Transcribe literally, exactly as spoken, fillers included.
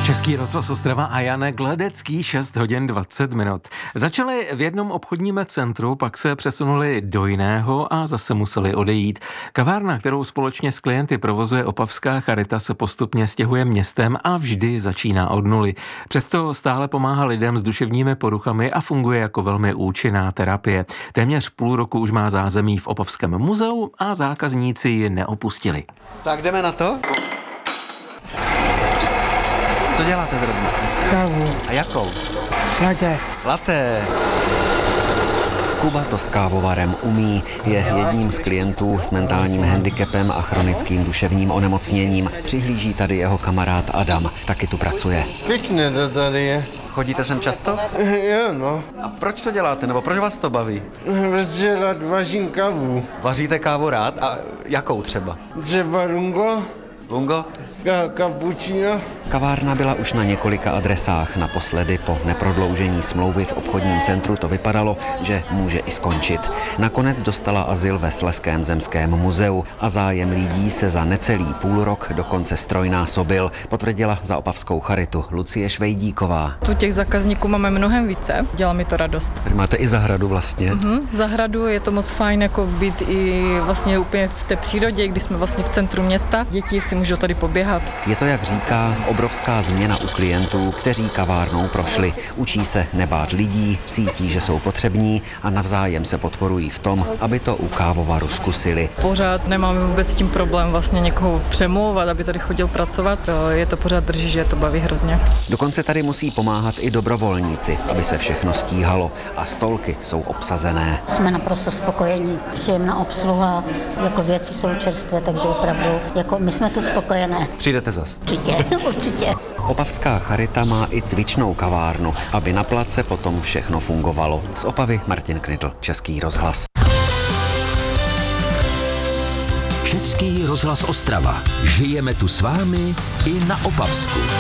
Český rozhlas Ostrava a Janek Ledecký, šest hodin dvacet minut. Začali v jednom obchodním centru, pak se přesunuli do jiného a zase museli odejít. Kavárna, kterou společně s klienty provozuje Opavská charita, se postupně stěhuje městem a vždy začíná od nuly. Přesto stále pomáhá lidem s duševními poruchami a funguje jako velmi účinná terapie. Téměř půl roku už má zázemí v Opavském muzeu a zákazníci ji neopustili. Tak jdeme na to? Co děláte zrovna? Kávu. A jakou? Latte. Latte. Kuba to s kávovarem umí, je jedním z klientů s mentálním handicapem a chronickým duševním onemocněním. Přihlíží tady jeho kamarád Adam, taky tu pracuje. Pěkně to tady je. Chodíte sem často? Jo, no. A proč to děláte, nebo proč vás to baví? Protože rád vařím kávu. Vaříte kávu rád? A jakou třeba? Třeba lungo, Lungo? ka- cappuccino. Kavárna byla už na několika adresách. Naposledy po neprodloužení smlouvy v obchodním centru to vypadalo, že může i skončit. Nakonec dostala azyl ve Slezském zemském muzeu a zájem lidí se za necelý půl rok dokonce strojnásobil, potvrdila za Opavskou charitu Lucie Švejdíková. Tu těch zákazníků máme mnohem více, dělá mi to radost. Tady máte i zahradu vlastně. Mhm, zahradu je to moc fajn jako být i vlastně úplně v té přírodě, když jsme vlastně v centru města. Děti si můžou tady poběhat. Je to, jak říká, obrovská změna u klientů, kteří kavárnou prošli. Učí se nebát lidí, cítí, že jsou potřební a navzájem se podporují v tom, aby to u kávovaru zkusili. Pořád nemáme vůbec s tím problém vlastně někoho přemlouvat, aby tady chodil pracovat. Je to pořád drží, že to baví hrozně. Dokonce tady musí pomáhat i dobrovolníci, aby se všechno stíhalo a stolky jsou obsazené. Jsme naprosto spokojení, příjemná obsluha, jako věci jsou čerstvé, takže opravdu, jako my jsme tu spokojené. Přijdete zas. Určitě, určitě. Opavská charita má i cvičnou kavárnu, aby na place potom všechno fungovalo. Z Opavy Martin Knitl, Český rozhlas. Český rozhlas Ostrava. Žijeme tu s vámi i na Opavsku.